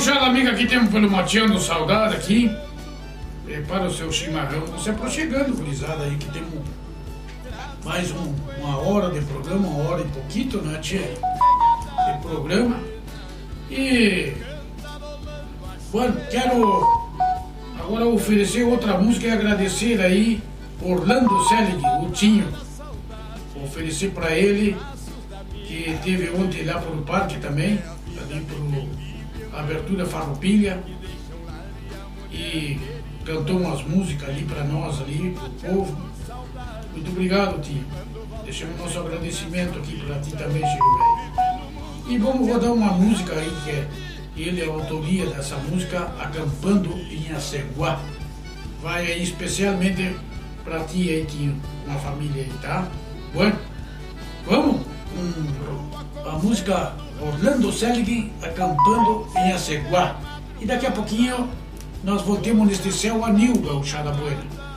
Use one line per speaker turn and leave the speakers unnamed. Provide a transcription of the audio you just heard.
gauchada amiga, aqui temos pelo Mateando Saudade aqui. Prepara o seu chimarrão. Você aproximando, gurizada, aí que temos mais uma hora de programa, uma hora e pouquinho, né, tia? De programa. E... Bueno, quero agora oferecer outra música e agradecer aí Orlando Selig, o Tinho. Oferecer para ele, que teve ontem lá pro parque também, ali pro Abertura Farroupilha, e cantou umas músicas ali para nós, ali, pro povo. Muito obrigado, Tinho. Deixamos nosso agradecimento aqui para ti também, Chico Velho. E vamos rodar uma música aí que ele é a autoria dessa música, Acampando em Aceguá. Vai aí especialmente para ti aí, Tinho, uma família aí, tá? Bueno, vamos com a música Orlando Selig, Acampando em Aceguá. E daqui a pouquinho nós voltemos neste céu anil, gauchada buena.